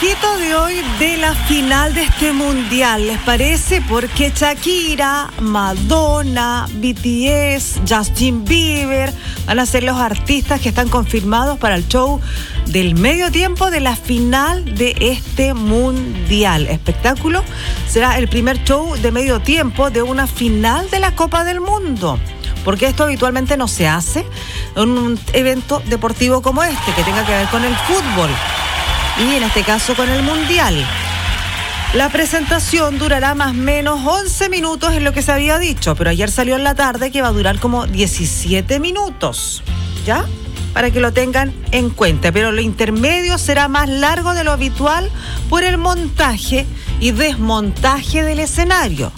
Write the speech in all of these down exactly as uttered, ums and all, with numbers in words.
poquito de hoy de la final de este mundial, ¿les parece? Porque Shakira, Madonna, B T S, Justin Bieber van a ser los artistas que están confirmados para el show del medio tiempo de la final de este mundial. Espectáculo será el primer show de medio tiempo de una final de la Copa del Mundo, porque esto habitualmente no se hace en un evento deportivo como este, que tenga que ver con el fútbol. Y en este caso con el Mundial. La presentación durará más o menos once minutos, en lo que se había dicho, pero ayer salió en la tarde que va a durar como diecisiete minutos, ¿ya? Para que lo tengan en cuenta, pero lo intermedio será más largo de lo habitual por el montaje y desmontaje del escenario.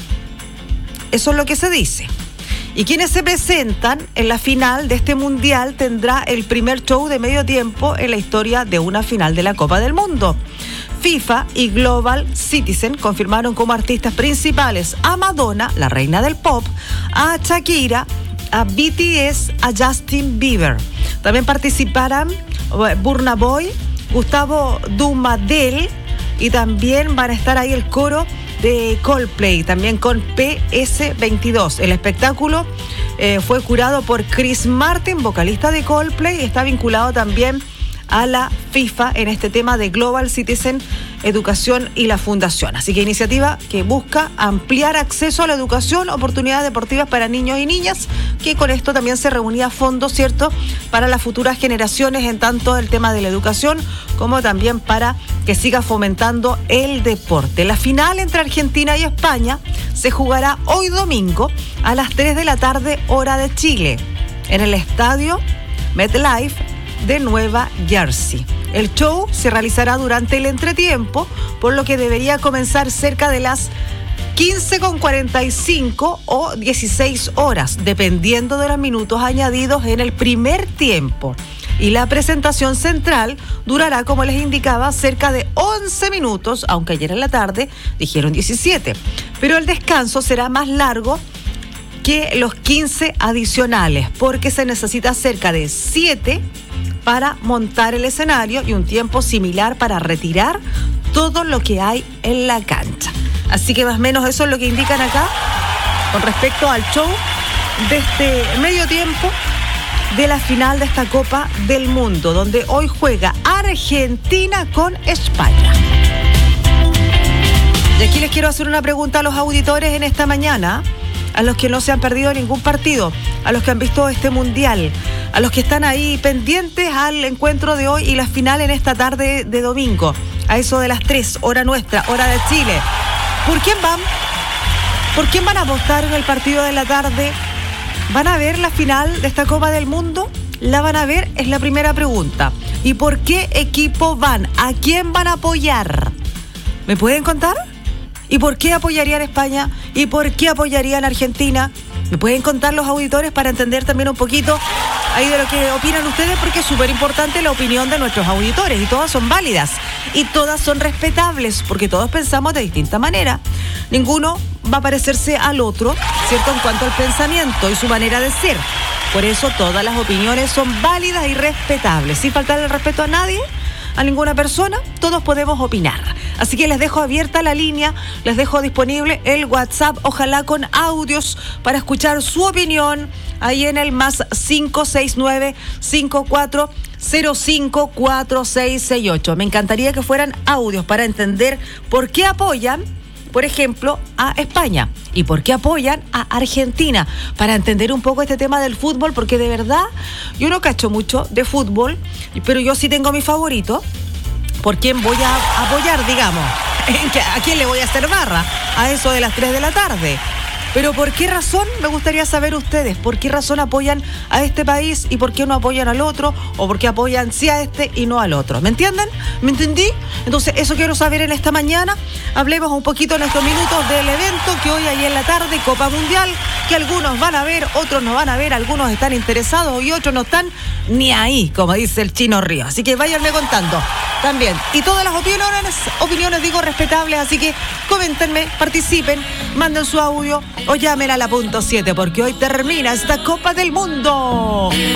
Eso es lo que se dice. Y quienes se presentan en la final de este mundial tendrá el primer show de medio tiempo en la historia de una final de la Copa del Mundo. FIFA y Global Citizen confirmaron como artistas principales a Madonna, la reina del pop, a Shakira, a B T S, a Justin Bieber. También participarán Burna Boy, Gustavo Dumadel, y también van a estar ahí el coro de Coldplay, también con P S veintidós. El espectáculo eh, fue curado por Chris Martin, vocalista de Coldplay, y está vinculado también a la FIFA en este tema de Global Citizen Educación y la Fundación. Así que iniciativa que busca ampliar acceso a la educación, oportunidades deportivas para niños y niñas, que con esto también se reunía fondos, ¿cierto?, para las futuras generaciones en tanto el tema de la educación como también para que siga fomentando el deporte. La final entre Argentina y España se jugará hoy domingo a las tres de la tarde, hora de Chile, en el estadio MetLife de Nueva Jersey. El show se realizará durante el entretiempo, por lo que debería comenzar cerca de las quince con cuarenta y cinco o dieciséis horas, dependiendo de los minutos añadidos en el primer tiempo. Y la presentación central durará, como les indicaba, cerca de once minutos, aunque ayer en la tarde dijeron diecisiete. Pero el descanso será más largo que los quince adicionales, porque se necesita cerca de siete para montar el escenario y un tiempo similar para retirar todo lo que hay en la cancha. Así que más o menos eso es lo que indican acá con respecto al show de este medio tiempo de la final de esta Copa del Mundo, donde hoy juega Argentina con España. Y aquí les quiero hacer una pregunta a los auditores en esta mañana, a los que no se han perdido ningún partido, a los que han visto este mundial, a los que están ahí pendientes al encuentro de hoy y la final en esta tarde de domingo, a eso de las tres, hora nuestra, hora de Chile. ¿Por quién van? ¿Por quién van a apostar en el partido de la tarde? ¿Van a ver la final de esta Copa del Mundo? ¿La van a ver? Es la primera pregunta. ¿Y por qué equipo van? ¿A quién van a apoyar? ¿Me pueden contar? ¿Y por qué apoyarían a España? ¿Y por qué apoyarían a Argentina? ¿Me pueden contar los auditores para entender también un poquito ahí de lo que opinan ustedes? Porque es súper importante la opinión de nuestros auditores y todas son válidas y todas son respetables porque todos pensamos de distinta manera. Ninguno va a parecerse al otro, ¿cierto?, en cuanto al pensamiento y su manera de ser. Por eso todas las opiniones son válidas y respetables, sin faltarle el respeto a nadie, a ninguna persona, todos podemos opinar. Así que les dejo abierta la línea, les dejo disponible el WhatsApp, ojalá con audios, para escuchar su opinión, ahí en el más cinco seis nueve, cinco cuatro cero cinco, cuatro seis seis ocho. Me encantaría que fueran audios para entender por qué apoyan, por ejemplo, a España y por qué apoyan a Argentina, para entender un poco este tema del fútbol, porque de verdad yo no cacho mucho de fútbol, pero yo sí tengo mi favorito. ¿Por quién voy a apoyar, digamos? ¿A quién le voy a hacer barra? A eso de las tres de la tarde. Pero ¿por qué razón? Me gustaría saber ustedes, ¿por qué razón apoyan a este país y por qué no apoyan al otro? ¿O por qué apoyan sí a este y no al otro? ¿Me entienden? ¿Me entendí? Entonces, eso quiero saber en esta mañana. Hablemos un poquito en estos minutos del evento que hoy, ahí en la tarde, Copa Mundial, que algunos van a ver, otros no van a ver, algunos están interesados y otros no están ni ahí, como dice el Chino Río. Así que váyanme contando también. Y todas las opiniones, opiniones digo respetables, así que coméntenme, participen, manden su audio o llamen a la punto siete, porque hoy termina esta Copa del Mundo.